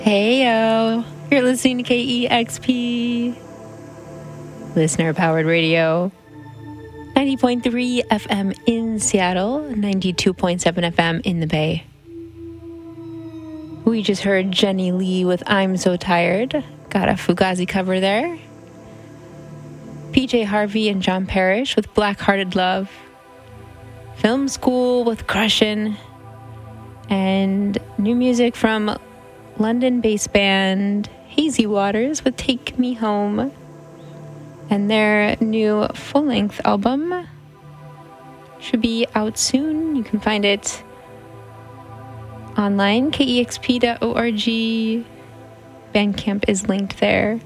Heyo, you're listening to KEXP, listener-powered radio, 90.3 FM in Seattle, 92.7 FM in the Bay. We just heard Jenny Lee with I'm So Tired. Got a Fugazi cover there. PJ Harvey and John Parrish with Black Hearted Love. Film School with Crushin'. And new music from London-based band Hazy Waters with Take Me Home. And their new full-length album should be out soon. You can find it online, kexp.org. Bandcamp is linked there.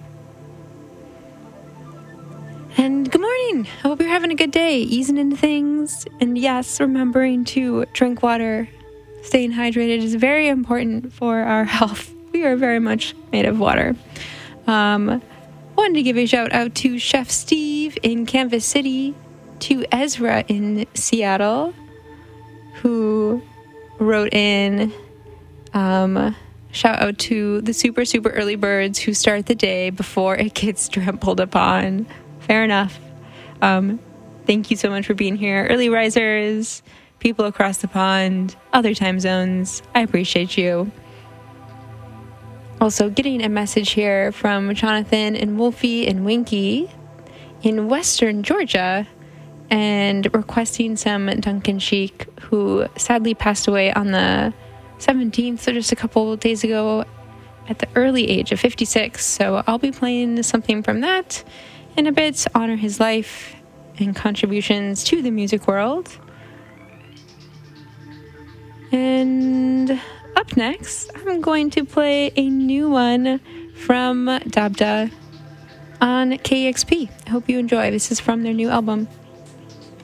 And good morning. I hope you're having a good day, easing into things. And yes, remembering to drink water. Staying hydrated is very important for our health. We are very much made of water. Wanted to give a shout out to Chef Steve in Kansas City, to Ezra in Seattle, who wrote in. Shout out to the super early birds who start the day before it gets trampled upon. Fair enough. Thank you so much for being here. Early risers, people across the pond, other time zones, I appreciate you. Also getting a message here from Jonathan and Wolfie and Winky in Western Georgia and requesting some Duncan Sheik, who sadly passed away on the 17th, so just a couple of days ago at the early age of 56. So I'll be playing something from that in a bit to honor his life and contributions to the music world. And up next, I'm going to play a new one from Dabda on KEXP. I hope you enjoy. This is from their new album.